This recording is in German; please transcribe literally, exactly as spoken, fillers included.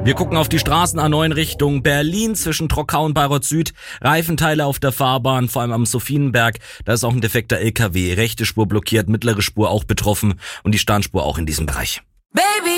Wir gucken auf die Straßen A neun Richtung Berlin zwischen Trockau und Bayreuth Süd. Reifenteile auf der Fahrbahn, vor allem am Sophienberg. Da ist auch ein defekter L K W. Rechte Spur blockiert, mittlere Spur auch betroffen und die Starnspur auch in diesem Bereich. Baby